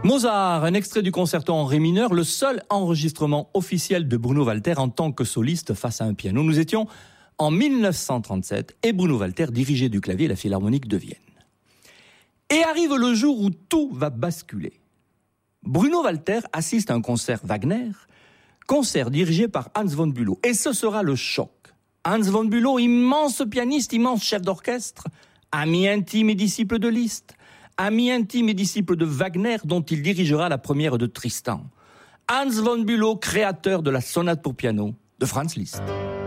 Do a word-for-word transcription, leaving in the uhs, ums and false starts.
Mozart, un extrait du concerto en ré mineur, le seul enregistrement officiel de Bruno Walter en tant que soliste face à un piano. Nous étions en mille neuf cent trente-sept et Bruno Walter dirigeait du clavier la Philharmonique de Vienne. Et arrive le jour où tout va basculer. Bruno Walter assiste à un concert Wagner, concert dirigé par Hans von Bülow. Et ce sera le choc. Hans von Bülow, immense pianiste, immense chef d'orchestre, ami intime et disciple de Liszt, ami intime et disciple de Wagner, dont il dirigera la première de Tristan. Hans von Bülow, créateur de la sonate pour piano de Franz Liszt.